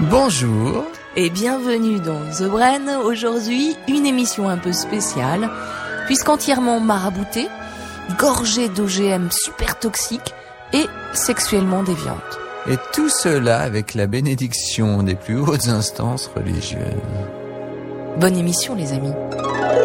Bonjour. Et bienvenue dans The Brain. Aujourd'hui, une émission un peu spéciale, puisqu'entièrement maraboutée, gorgée d'OGM super toxiques et sexuellement déviantes. Et tout cela avec la bénédiction des plus hautes instances religieuses. Bonne émission les amis.